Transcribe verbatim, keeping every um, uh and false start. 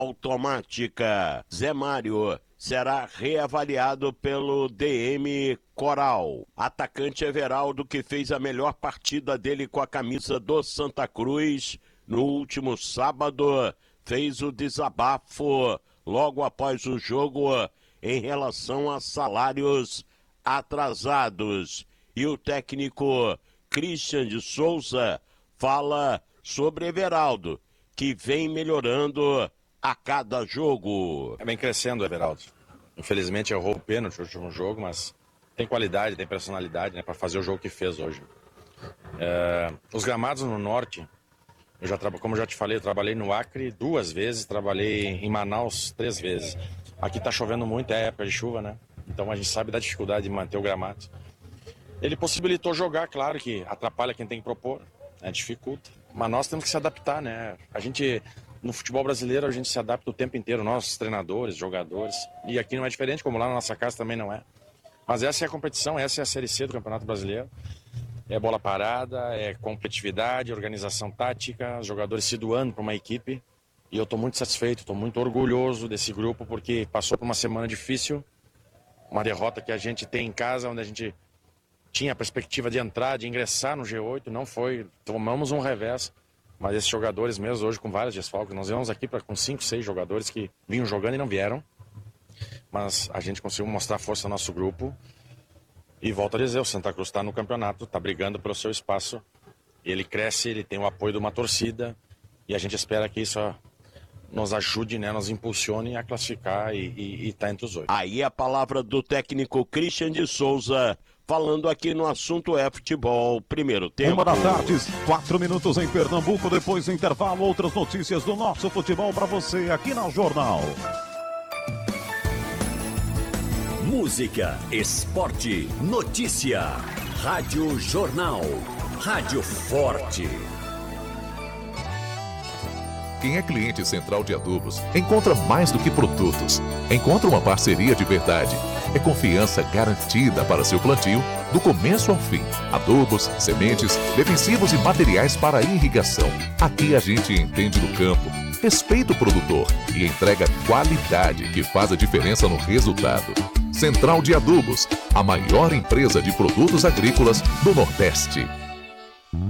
automática. Zé Mário será reavaliado pelo D M Coral. Atacante Everaldo, que fez a melhor partida dele com a camisa do Santa Cruz no último sábado, fez o desabafo logo após o jogo em relação a salários atrasados. E o técnico Christian de Souza fala sobre Everaldo, que vem melhorando a cada jogo. É bem crescendo o Everaldo. Infelizmente errou o pênalti no último jogo, mas tem qualidade, tem personalidade, né, para fazer o jogo que fez hoje. É, os gramados no norte, eu já, como eu já te falei, eu trabalhei no Acre duas vezes, trabalhei em Manaus três vezes. Aqui está chovendo muito, é época de chuva, né? Então a gente sabe da dificuldade de manter o gramado. Ele possibilitou jogar, claro que atrapalha quem tem que propor, né, dificulta. Mas nós temos que se adaptar, né? A gente, no futebol brasileiro, a gente se adapta o tempo inteiro, nós, treinadores, jogadores. E aqui não é diferente, como lá na nossa casa também não é. Mas essa é a competição, essa é a Série C do Campeonato Brasileiro. É bola parada, é competitividade, organização tática, os jogadores se doando para uma equipe. E eu estou muito satisfeito, estou muito orgulhoso desse grupo, porque passou por uma semana difícil, uma derrota que a gente tem em casa, onde a gente tinha a perspectiva de entrar, de ingressar no G oito, não foi, tomamos um revés. Mas esses jogadores mesmo, hoje com vários desfalques, nós viemos aqui pra, com cinco, seis jogadores que vinham jogando e não vieram. Mas a gente conseguiu mostrar força no nosso grupo. E volto a dizer, o Santa Cruz está no campeonato, está brigando pelo seu espaço. Ele cresce, ele tem o apoio de uma torcida. E a gente espera que isso nos ajude, né, nos impulsione a classificar e estar tá entre os oito. Aí a palavra do técnico Christian de Souza, falando aqui no assunto é futebol, primeiro tempo. Uma da tarde, quatro minutos em Pernambuco, depois do intervalo, outras notícias do nosso futebol para você aqui na Jornal. Música, esporte, notícia. Rádio Jornal. Rádio Forte. Quem é cliente Central de Adubos encontra mais do que produtos. Encontra uma parceria de verdade. É confiança garantida para seu plantio, do começo ao fim. Adubos, sementes, defensivos e materiais para irrigação. Aqui a gente entende do campo, respeita o produtor e entrega qualidade que faz a diferença no resultado. Central de Adubos, a maior empresa de produtos agrícolas do Nordeste.